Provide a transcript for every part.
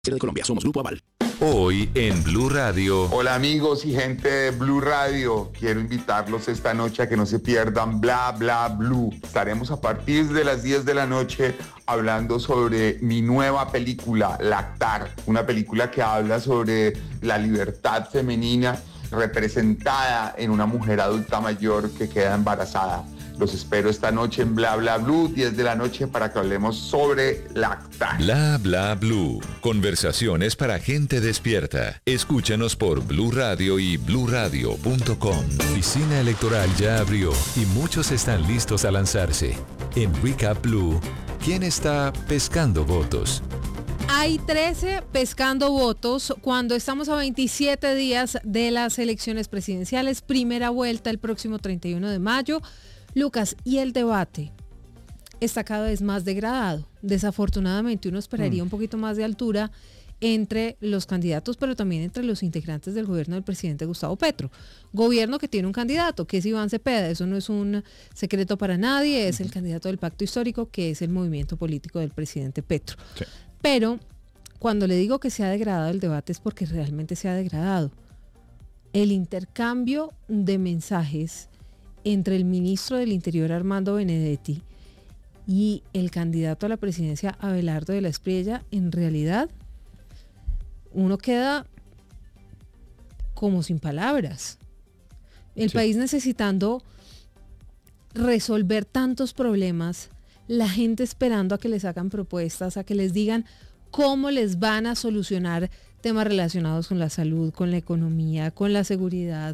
de Colombia, somos Grupo Aval. Hoy en Blue Radio. Hola amigos y gente de Blue Radio, quiero invitarlos esta noche a que no se pierdan Bla Bla Blue. Estaremos a partir de las 10 de la noche hablando sobre mi nueva película, Lactar, una película que habla sobre la libertad femenina representada en una mujer adulta mayor que queda embarazada. Los espero esta noche en Bla Bla Blue, 10 de la noche, para que hablemos sobre Lactar. Bla Bla Blue. Conversaciones para gente despierta. Escúchanos por Blue Radio y bluradio.com. Oficina electoral ya abrió y muchos están listos a lanzarse. En Recap Blue, ¿quién está pescando votos? Hay 13 pescando votos cuando estamos a 27 días de las elecciones presidenciales. Primera vuelta el próximo 31 de mayo. Lucas, y el debate está cada vez más degradado. Desafortunadamente uno esperaría un poquito más de altura entre los candidatos, pero también entre los integrantes del gobierno del presidente Gustavo Petro. Gobierno que tiene un candidato, que es Iván Cepeda, eso no es un secreto para nadie, es el candidato del pacto histórico, que es el movimiento político del presidente Petro. Sí. Pero cuando le digo que se ha degradado el debate es porque realmente se ha degradado. El intercambio de mensajes entre el ministro del Interior Armando Benedetti y el candidato a la presidencia Abelardo de la Espriella, en realidad uno queda como sin palabras. El país necesitando resolver tantos problemas, la gente esperando a que les hagan propuestas, a que les digan cómo les van a solucionar temas relacionados con la salud, con la economía, con la seguridad,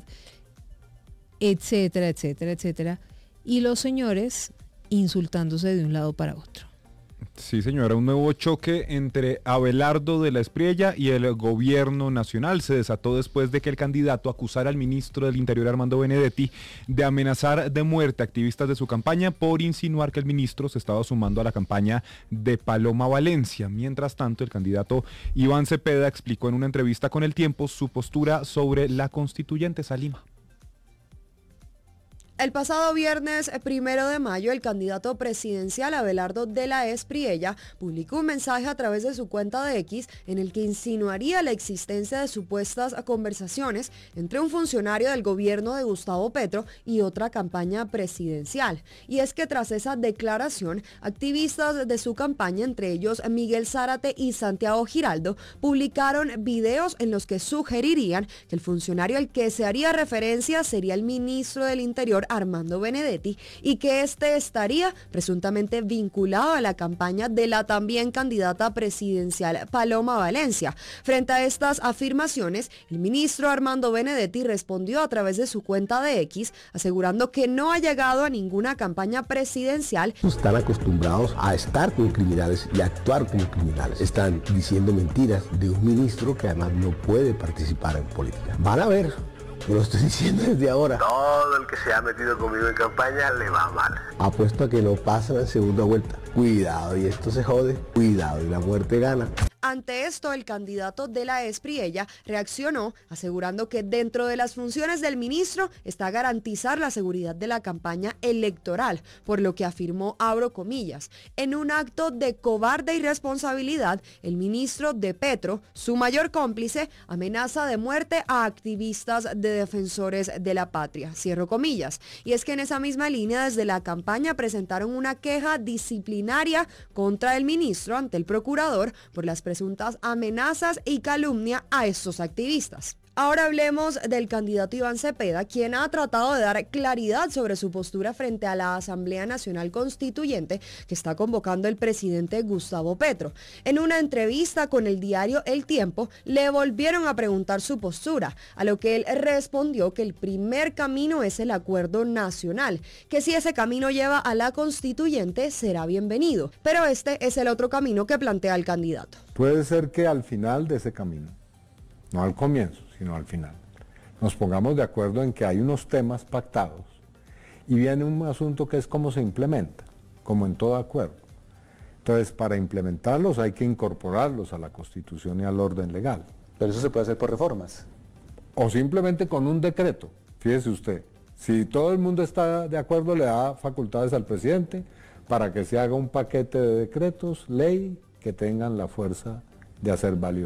etcétera, etcétera, etcétera, y los señores insultándose de un lado para otro. Sí, señora, un nuevo choque entre Abelardo de la Espriella y el gobierno nacional se desató después de que el candidato acusara al ministro del Interior Armando Benedetti de amenazar de muerte a activistas de su campaña por insinuar que el ministro se estaba sumando a la campaña de Paloma Valencia. Mientras tanto, el candidato Iván Cepeda explicó en una entrevista con El Tiempo su postura sobre la constituyente Salima. El pasado viernes 1 de mayo, el candidato presidencial Abelardo de la Espriella publicó un mensaje a través de su cuenta de X en el que insinuaría la existencia de supuestas conversaciones entre un funcionario del gobierno de Gustavo Petro y otra campaña presidencial. Y es que tras esa declaración, activistas de su campaña, entre ellos Miguel Zárate y Santiago Giraldo, publicaron videos en los que sugerirían que el funcionario al que se haría referencia sería el ministro del Interior Armando Benedetti y que este estaría presuntamente vinculado a la campaña de la también candidata presidencial Paloma Valencia. Frente a estas afirmaciones, el ministro Armando Benedetti respondió a través de su cuenta de X, asegurando que no ha llegado a ninguna campaña presidencial. Están acostumbrados a estar con criminales y a actuar como criminales. Están diciendo mentiras de un ministro que además no puede participar en política. Van a ver. Yo lo estoy diciendo desde ahora. Todo el que se ha metido conmigo en campaña le va mal. Apuesto a que no pasa la segunda vuelta. Cuidado, y esto se jode. Cuidado, y la muerte gana. Ante esto, el candidato de la Espriella reaccionó asegurando que dentro de las funciones del ministro está garantizar la seguridad de la campaña electoral, por lo que afirmó, abro comillas, en un acto de cobarde irresponsabilidad, el ministro de Petro, su mayor cómplice, amenaza de muerte a activistas de defensores de la patria, cierro comillas. Y es que en esa misma línea, desde la campaña presentaron una queja disciplinaria contra el ministro ante el procurador por las presuntas amenazas y calumnia a estos activistas. Ahora hablemos del candidato Iván Cepeda, quien ha tratado de dar claridad sobre su postura frente a la Asamblea Nacional Constituyente que está convocando el presidente Gustavo Petro. En una entrevista con el diario El Tiempo, le volvieron a preguntar su postura, a lo que él respondió que el primer camino es el acuerdo nacional, que si ese camino lleva a la Constituyente será bienvenido, pero este es el otro camino que plantea el candidato. Puede ser que al final de ese camino, no al comienzo, sino al final, nos pongamos de acuerdo en que hay unos temas pactados y viene un asunto que es cómo se implementa, como en todo acuerdo. Entonces, para implementarlos hay que incorporarlos a la Constitución y al orden legal. Pero eso se puede hacer por reformas. O simplemente con un decreto. Fíjese usted, si todo el mundo está de acuerdo, le da facultades al presidente para que se haga un paquete de decretos, ley, que tengan la fuerza de hacer válido